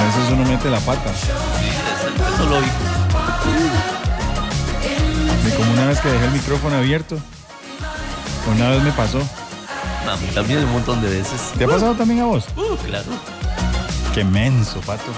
veces uno mete la pata. Sí, eso lo vi. De como una vez que dejé el micrófono abierto. Una vez me pasó. A mí también un montón de veces. ¿Te ha pasado también a vos? Claro. Qué menso, pato.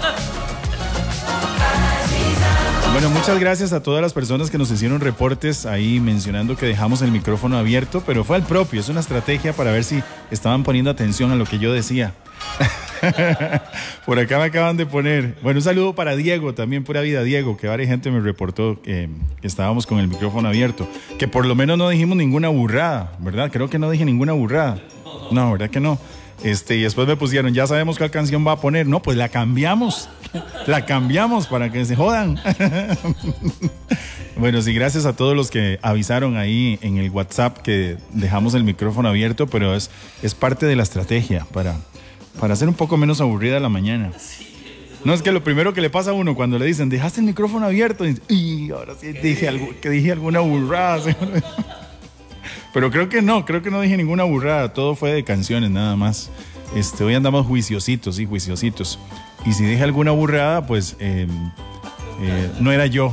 Bueno, muchas gracias a todas las personas que nos hicieron reportes ahí mencionando que dejamos el micrófono abierto, pero fue al propio, es una estrategia para ver si estaban poniendo atención a lo que yo decía. Por acá me acaban de poner, bueno, un saludo para Diego, también pura vida Diego, que varias gente me reportó que estábamos con el micrófono abierto, que por lo menos no dijimos ninguna burrada, ¿verdad? Creo que no dije ninguna burrada. No, ¿verdad que no? Y después me pusieron, ya sabemos cuál canción va a poner. No, pues la cambiamos. La cambiamos para que se jodan. Bueno, sí, gracias a todos los que avisaron ahí en el WhatsApp que dejamos el micrófono abierto, pero es parte de la estrategia para hacer un poco menos aburrida la mañana. No, es que lo primero que le pasa a uno cuando le dicen, dejaste el micrófono abierto, y ahora sí dije alguna burrada. Pero creo que no dije ninguna burrada, todo fue de canciones nada más. Hoy andamos juiciositos. Y si dije alguna burrada, pues no era yo.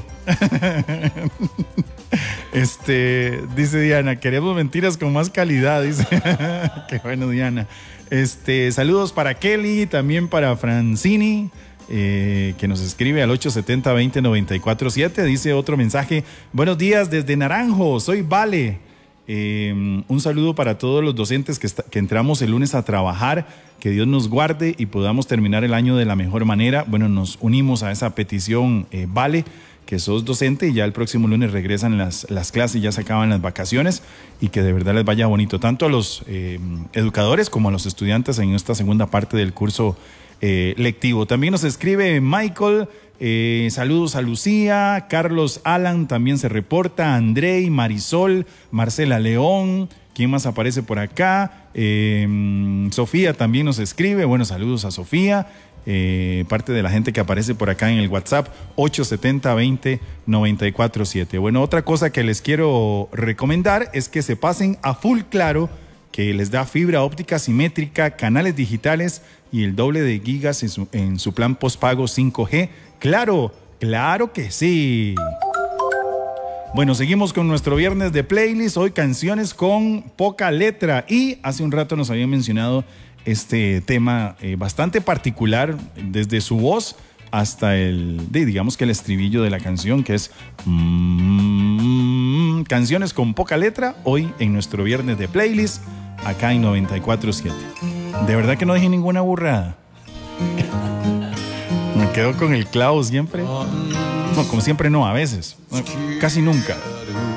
Dice Diana, queremos mentiras con más calidad, dice. Qué bueno, Diana. Saludos para Kelly, también para Francini, que nos escribe al 870-20-947. Dice otro mensaje, buenos días desde Naranjo, soy Vale. Un saludo para todos los docentes que entramos el lunes a trabajar, que Dios nos guarde y podamos terminar el año de la mejor manera. Bueno, nos unimos a esa petición, Vale, que sos docente y ya el próximo lunes regresan las clases, ya se acaban las vacaciones y que de verdad les vaya bonito, tanto a los educadores como a los estudiantes en esta segunda parte del curso lectivo. También nos escribe Michael. Saludos a Lucía, Carlos Alan también se reporta, Andrei, Marisol, Marcela León, ¿quién más aparece por acá? Sofía también nos escribe, bueno, saludos a Sofía, parte de la gente que aparece por acá en el WhatsApp, 870-20-947. Bueno, otra cosa que les quiero recomendar es que se pasen a Full Claro, que les da fibra óptica simétrica, canales digitales y el doble de gigas en su plan postpago 5G. Claro, claro que sí. Bueno, seguimos con nuestro viernes de playlist. Hoy canciones con poca letra. Y hace un rato nos habían mencionado este tema bastante particular, desde su voz hasta digamos que el estribillo de la canción, que es canciones con poca letra. Hoy en nuestro viernes de playlist, acá en 94.7. De verdad que no dije ninguna burrada. Me quedo con el clavo siempre. No, como siempre no, a veces. No, casi nunca.